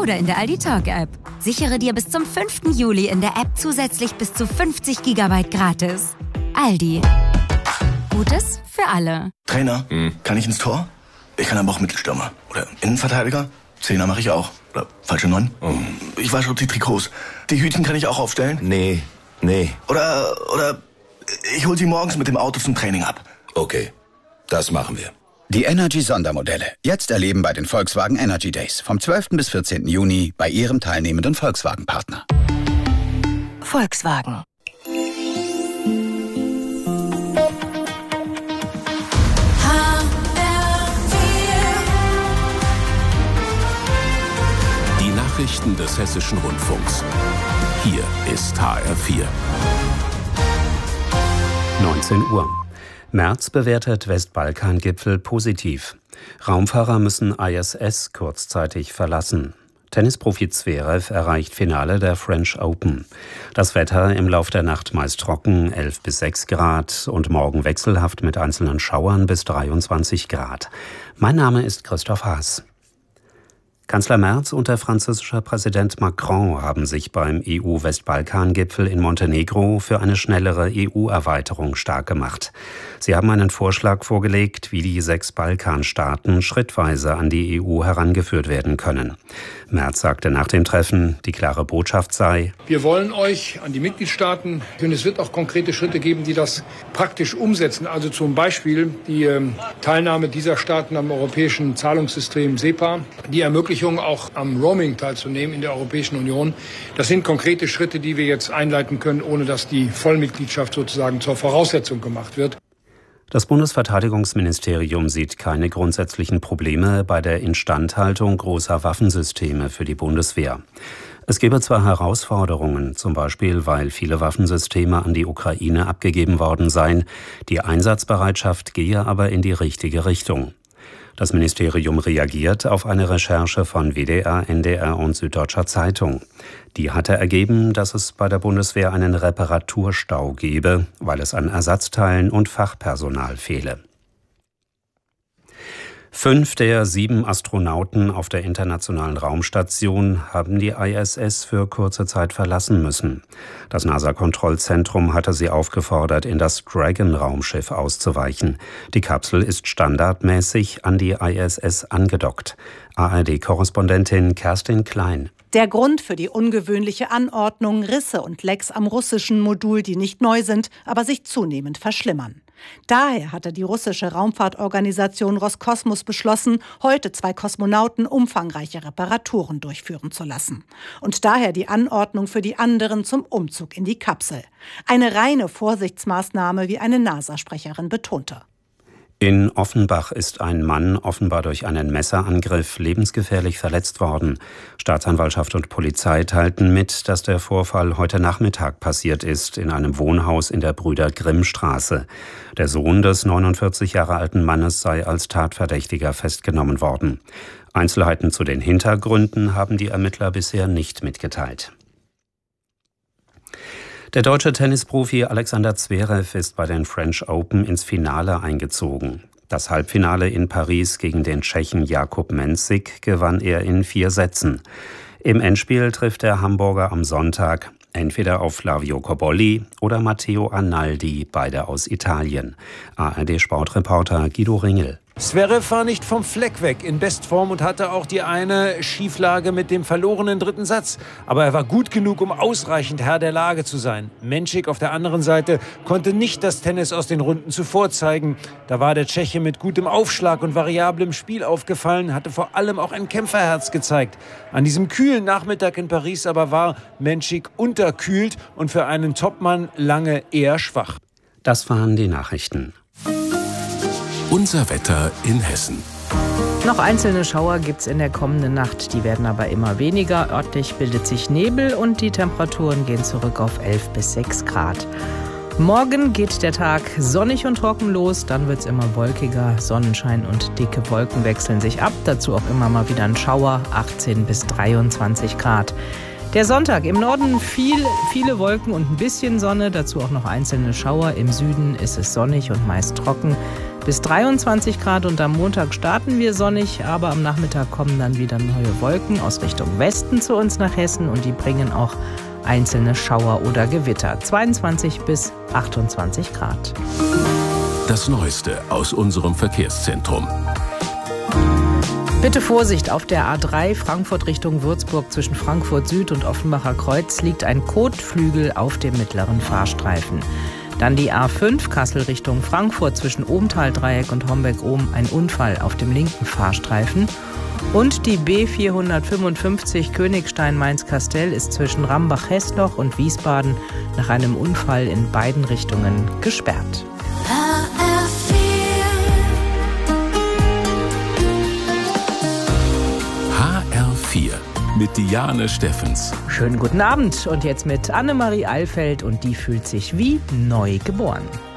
oder in der Aldi Talk App. Sichere dir bis zum 5. Juli in der App zusätzlich bis zu 50 GB gratis. Aldi. Gutes für alle. Trainer, kann ich ins Tor? Ich kann aber auch Mittelstürmer. Oder Innenverteidiger? Zehner mache ich auch. Oder falsche 9. Ich wasche auch die Trikots. Die Hütchen kann ich auch aufstellen? Nee. Oder ich hol sie morgens mit dem Auto zum Training ab. Okay, das machen wir. Die Energy-Sondermodelle. Jetzt erleben bei den Volkswagen Energy Days. Vom 12. bis 14. Juni bei Ihrem teilnehmenden Volkswagen-Partner. Volkswagen. Die Nachrichten des Hessischen Rundfunks. Hier ist HR4. 19 Uhr. Merz bewertet Westbalkan-Gipfel positiv. Raumfahrer müssen ISS kurzzeitig verlassen. Tennisprofi Zverev erreicht Finale der French Open. Das Wetter im Lauf der Nacht meist trocken, 11 bis 6 Grad und morgen wechselhaft mit einzelnen Schauern bis 23 Grad. Mein Name ist Christoph Haas. Kanzler Merz und der französische Präsident Macron haben sich beim EU-Westbalkan-Gipfel in Montenegro für eine schnellere EU-Erweiterung stark gemacht. Sie haben einen Vorschlag vorgelegt, wie die 6 Balkanstaaten schrittweise an die EU herangeführt werden können. Merz sagte nach dem Treffen, die klare Botschaft sei: Wir wollen euch an die Mitgliedstaaten, und es wird auch konkrete Schritte geben, die das praktisch umsetzen. Also zum Beispiel die Teilnahme dieser Staaten am europäischen Zahlungssystem SEPA, die Ermöglichung auch am Roaming teilzunehmen in der Europäischen Union. Das sind konkrete Schritte, die wir jetzt einleiten können, ohne dass die Vollmitgliedschaft sozusagen zur Voraussetzung gemacht wird. Das Bundesverteidigungsministerium sieht keine grundsätzlichen Probleme bei der Instandhaltung großer Waffensysteme für die Bundeswehr. Es gebe zwar Herausforderungen, zum Beispiel weil viele Waffensysteme an die Ukraine abgegeben worden seien, die Einsatzbereitschaft gehe aber in die richtige Richtung. Das Ministerium reagiert auf eine Recherche von WDR, NDR und Süddeutscher Zeitung. Die hatte ergeben, dass es bei der Bundeswehr einen Reparaturstau gebe, weil es an Ersatzteilen und Fachpersonal fehle. 5 der 7 Astronauten auf der Internationalen Raumstation haben die ISS für kurze Zeit verlassen müssen. Das NASA-Kontrollzentrum hatte sie aufgefordert, in das Dragon-Raumschiff auszuweichen. Die Kapsel ist standardmäßig an die ISS angedockt. ARD-Korrespondentin Kerstin Klein. Der Grund für die ungewöhnliche Anordnung: Risse und Lecks am russischen Modul, die nicht neu sind, aber sich zunehmend verschlimmern. Daher hatte die russische Raumfahrtorganisation Roskosmos beschlossen, heute 2 Kosmonauten umfangreiche Reparaturen durchführen zu lassen. Und daher die Anordnung für die anderen zum Umzug in die Kapsel. Eine reine Vorsichtsmaßnahme, wie eine NASA-Sprecherin betonte. In Offenbach ist ein Mann offenbar durch einen Messerangriff lebensgefährlich verletzt worden. Staatsanwaltschaft und Polizei teilten mit, dass der Vorfall heute Nachmittag passiert ist in einem Wohnhaus in der Brüder-Grimm-Straße. Der Sohn des 49 Jahre alten Mannes sei als Tatverdächtiger festgenommen worden. Einzelheiten zu den Hintergründen haben die Ermittler bisher nicht mitgeteilt. Der deutsche Tennisprofi Alexander Zverev ist bei den French Open ins Finale eingezogen. Das Halbfinale in Paris gegen den Tschechen Jakub Mensik gewann er in 4 Sätzen. Im Endspiel trifft der Hamburger am Sonntag entweder auf Flavio Cobolli oder Matteo Arnaldi, beide aus Italien. ARD-Sportreporter Guido Ringel. Zverev war nicht vom Fleck weg, in Bestform und hatte auch die eine Schieflage mit dem verlorenen 3. Satz. Aber er war gut genug, um ausreichend Herr der Lage zu sein. Mensik auf der anderen Seite konnte nicht das Tennis aus den Runden zuvor zeigen. Da war der Tscheche mit gutem Aufschlag und variablem Spiel aufgefallen, hatte vor allem auch ein Kämpferherz gezeigt. An diesem kühlen Nachmittag in Paris aber war Mensik unterkühlt und für einen Topmann lange eher schwach. Das waren die Nachrichten. Unser Wetter in Hessen. Noch einzelne Schauer gibt's in der kommenden Nacht. Die werden aber immer weniger. Örtlich bildet sich Nebel und die Temperaturen gehen zurück auf 11 bis 6 Grad. Morgen geht der Tag sonnig und trocken los. Dann wird's immer wolkiger. Sonnenschein und dicke Wolken wechseln sich ab. Dazu auch immer mal wieder ein Schauer. 18 bis 23 Grad. Der Sonntag im Norden viele Wolken und ein bisschen Sonne, dazu auch noch einzelne Schauer. Im Süden ist es sonnig und meist trocken. bis 23 Grad und am Montag starten wir sonnig, aber am Nachmittag kommen dann wieder neue Wolken aus Richtung Westen zu uns nach Hessen und die bringen auch einzelne Schauer oder Gewitter. 22 bis 28 Grad. Das Neueste aus unserem Verkehrszentrum. Bitte Vorsicht, auf der A3 Frankfurt Richtung Würzburg zwischen Frankfurt Süd und Offenbacher Kreuz liegt ein Kotflügel auf dem mittleren Fahrstreifen. Dann die A5 Kassel Richtung Frankfurt zwischen Ohmtal-Dreieck und Homberg-Ohm, ein Unfall auf dem linken Fahrstreifen. Und die B455 Königstein-Mainz-Kastell ist zwischen Rambach-Hessloch und Wiesbaden nach einem Unfall in beiden Richtungen gesperrt. HR4 mit Diane Steffens. Schönen guten Abend und jetzt mit Annemarie Eilfeld und die fühlt sich wie neu geboren.